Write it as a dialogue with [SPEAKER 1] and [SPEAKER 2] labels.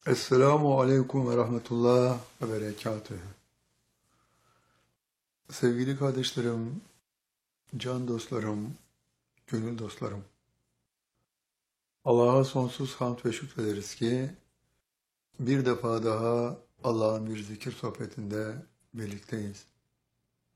[SPEAKER 1] Esselamu Aleyküm ve Rahmetullah ve Berekatühü. Sevgili kardeşlerim, can dostlarım, gönül dostlarım. Allah'a sonsuz hamd ve şükrederiz ki bir defa daha Allah'ın bir zikir sohbetinde birlikteyiz.